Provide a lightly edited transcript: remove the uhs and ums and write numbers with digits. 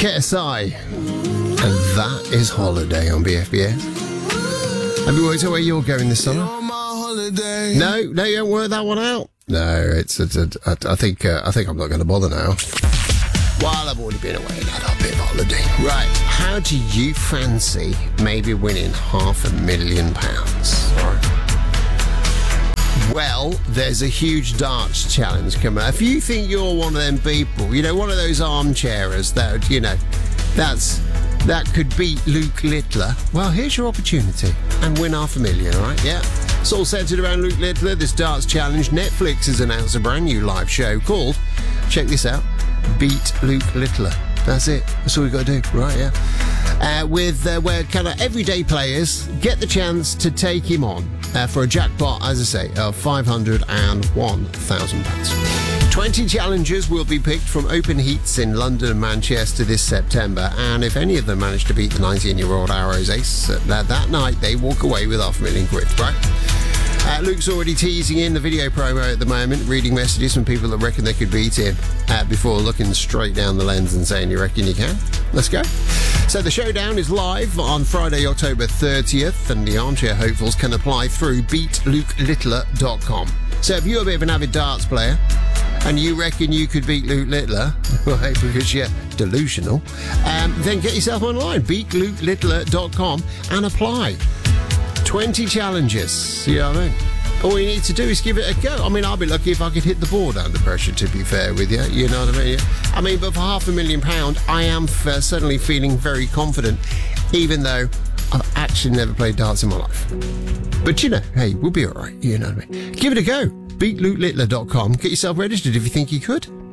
KSI. And that is Holiday on BFBS. Have you worked out where you're going this summer? No, you haven't worked that one out. No, I think I'm not going to bother now. While I've already been away and had a bit of holiday. Right, how do you fancy maybe winning £500,000? All right. Well, there's a huge darts challenge coming up. If you think you're one of them people, you know, one of those armchairers that, you know, that could beat Luke Littler, well, here's your opportunity and win $500,000, all right? Yeah. It's all centered around Luke Littler, this darts challenge. Netflix has announced a brand new live show called, check this out, Beat Luke Littler. That's it. That's all we've got to do, right? Yeah. Where kind of everyday players get the chance to take him on for a jackpot, as I say, of £501,000. 20 challengers will be picked from open heats in London and Manchester this September, and if any of them manage to beat the 19-year-old Arrows ace, that night they walk away with £500,000, right? Luke's already teasing in the video promo at the moment, reading messages from people that reckon they could beat him before looking straight down the lens and saying, you reckon you can? Let's go. So the showdown is live on Friday, October 30th, and the armchair hopefuls can apply through beatlukelittler.com. So if you're a bit of an avid darts player and you reckon you could beat Luke Littler, right, because you're delusional, then get yourself online, beatlukelittler.com, and apply. 20 challenges, you know what I mean? All you need to do is give it a go. I mean, I'll be lucky if I could hit the board under pressure, to be fair with you. You know what I mean? I mean, but for £500,000, I am suddenly feeling very confident, even though I've actually never played darts in my life. But, you know, hey, we'll be all right. You know what I mean? Give it a go. BeatLukeLittler.com. Get yourself registered if you think you could.